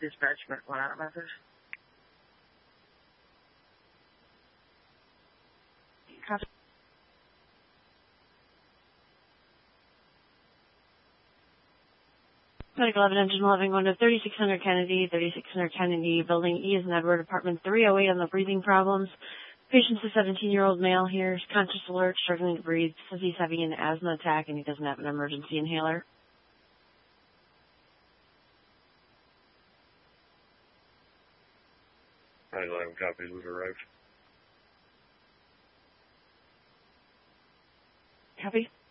Dispatchment 1 out message. Copy. Medical 11, Engine 11, going to 3600 Kennedy, Building E is in Edward, Apartment 308 on the breathing problems. Patient's a 17-year-old male here, conscious alert, struggling to breathe, says he's having an asthma attack and he doesn't have an emergency inhaler. I 11 copies, we've arrived. Copy.